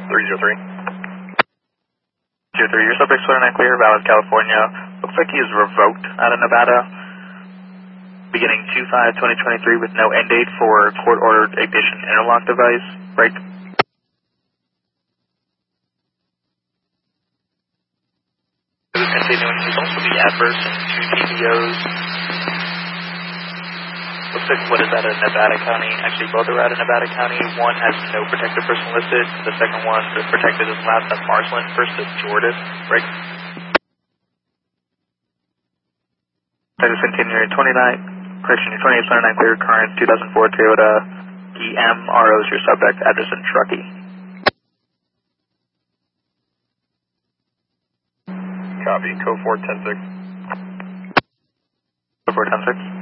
303. 03, your subject's 29 clear, Valles, California. Looks like he is revoked out of Nevada, beginning 2/5/2023 with no end date for court-ordered ignition interlock device. Break. Continuing to also be adverse in 2 TPOs. Looks like what is out of Nevada County? Actually, both are out of Nevada County. One has no protected person listed. The second one, the protected is last at Marsland. First is Jordan. Break. I just continuing 29. Correction, your 2829 clear current 2004 Toyota EMRO is your subject. Address in Truckee. Copy. Code 4106. Code 4106.